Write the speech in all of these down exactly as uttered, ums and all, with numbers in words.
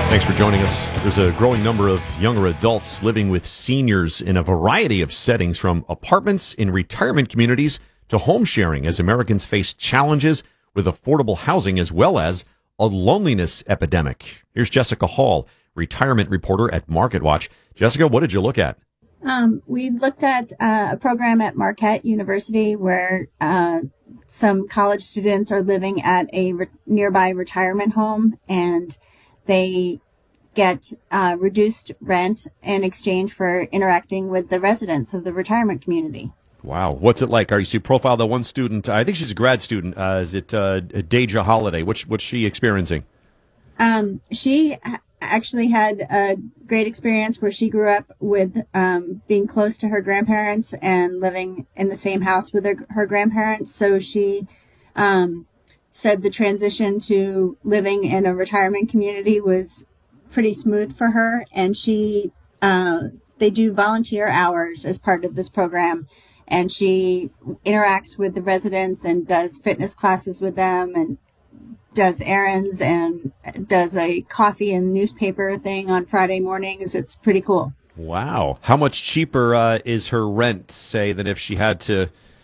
Thanks for joining us. There's a growing number of younger adults living with seniors in a variety of settings, from apartments in retirement communities to home sharing, as Americans face challenges with affordable housing as well as a loneliness epidemic. Here's Jessica Hall, retirement reporter at MarketWatch. Jessica, what did you look at? Um, we looked at uh, a program at Marquette University where uh, some college students are living at a re- nearby retirement home, and they get uh, reduced rent in exchange for interacting with the residents of the retirement community. Wow. What's it like? Are you see profile the one student? I think she's a grad student. Uh, is it uh, Deja Holiday? What's, what's she experiencing? Um, she actually had a great experience where she grew up with um, being close to her grandparents and living in the same house with her, her grandparents. So she um, said the transition to living in a retirement community was pretty smooth for her. And she uh, they do volunteer hours as part of this program. And she interacts with the residents and does fitness classes with them and does errands and does a coffee and newspaper thing on Friday mornings. It's pretty cool. Wow. How much cheaper uh, is her rent, say, than if she had to,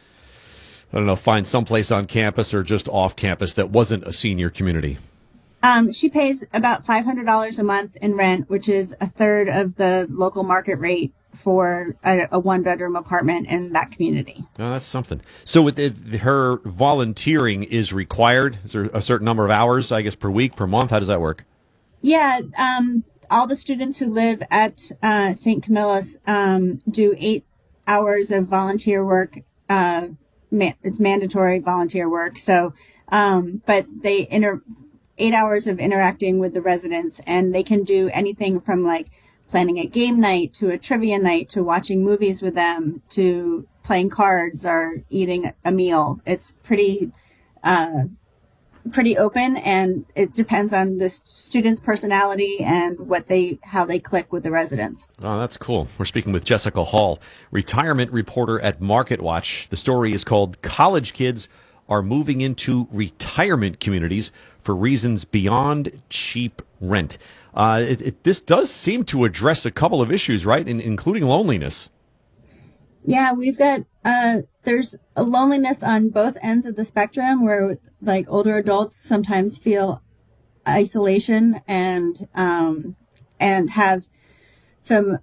I don't know, find someplace on campus or just off campus that wasn't a senior community? Um, she pays about five hundred dollars a month in rent, which is a third of the local market rate for a, a one-bedroom apartment in that community. Oh, that's something. So with it, her volunteering is required? Is there a certain number of hours, I guess, per week, per month? How does that work? Yeah, um, all the students who live at uh, Saint Camillus um, do eight hours of volunteer work. Uh, ma- it's mandatory volunteer work. So, um, but they inter- eight hours of interacting with the residents, and they can do anything from like planning a game night to a trivia night to watching movies with them to playing cards or eating a meal. It's pretty, uh, pretty open, and it depends on the student's personality and what they, how they click with the residents. Oh, that's cool. We're speaking with Jessica Hall, retirement reporter at MarketWatch. The story is called "College Kids Are Moving into Retirement Communities for Reasons Beyond Cheap Rent." Uh, it, it, this does seem to address a couple of issues, right, in, including loneliness. Yeah, we've got, uh, there's a loneliness on both ends of the spectrum where, like, older adults sometimes feel isolation and, um, and have some,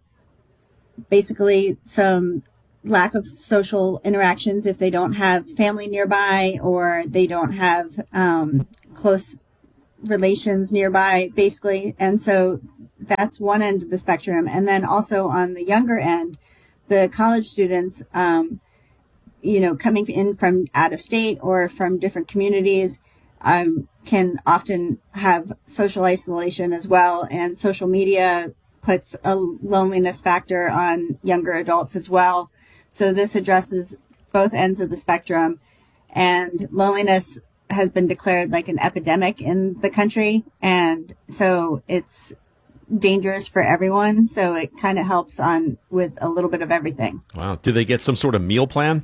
basically some lack of social interactions if they don't have family nearby or they don't have, um, close relations nearby, basically. And so that's one end of the spectrum. And then also on the younger end, the college students, um, you know, coming in from out of state or from different communities, um, can often have social isolation as well. And social media puts a loneliness factor on younger adults as well. So this addresses both ends of the spectrum. And loneliness has been declared like an epidemic in the country. And so it's dangerous for everyone. So it kind of helps on with a little bit of everything. Wow. Do they get some sort of meal plan?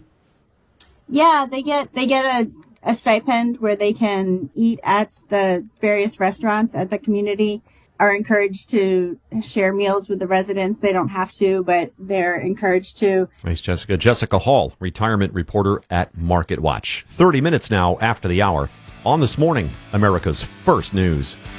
Yeah, they get, they get a, a stipend where they can eat at the various restaurants at the community, are encouraged to share meals with the residents. They don't have to, but they're encouraged to. Thanks, Jessica. Jessica Hall, retirement reporter at MarketWatch. thirty minutes now after the hour on This Morning, America's First News.